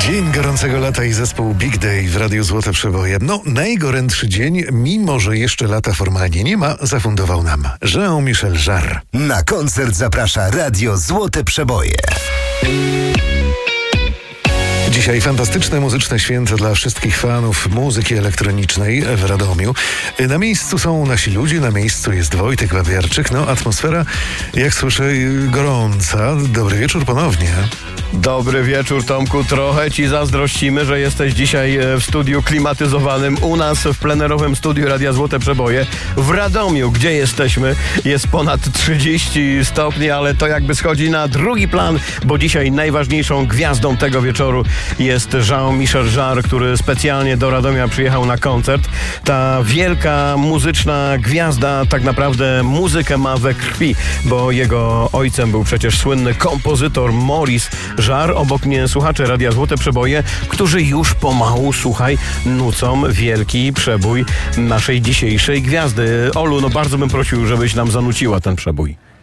Dzień gorącego lata i zespół Big Day w Radiu Złote Przeboje. No, najgorętszy dzień, mimo że jeszcze lata formalnie nie ma, zafundował nam Jean-Michel Jarre. Na koncert zaprasza Radio Złote Przeboje. Dzisiaj fantastyczne muzyczne święto dla wszystkich fanów muzyki elektronicznej w Radomiu. Na miejscu są nasi ludzie, na miejscu jest Wojtek Babiarczyk. No, atmosfera, jak słyszę, gorąca. Dobry wieczór ponownie. Dobry wieczór, Tomku. Trochę ci zazdrościmy, że jesteś dzisiaj w studiu klimatyzowanym. U nas w plenerowym studiu Radia Złote Przeboje w Radomiu, gdzie jesteśmy, jest ponad 30 stopni, ale to jakby schodzi na drugi plan, bo dzisiaj najważniejszą gwiazdą tego wieczoru jest Jean-Michel Jarre, który specjalnie do Radomia przyjechał na koncert. Ta wielka muzyczna gwiazda tak naprawdę muzykę ma we krwi, bo jego ojcem był przecież słynny kompozytor Maurice Jarre. Obok mnie słuchacze Radia Złote Przeboje, którzy już pomału, słuchaj, nucą wielki przebój naszej dzisiejszej gwiazdy. Olu, no bardzo bym prosił, żebyś nam zanuciła ten przebój.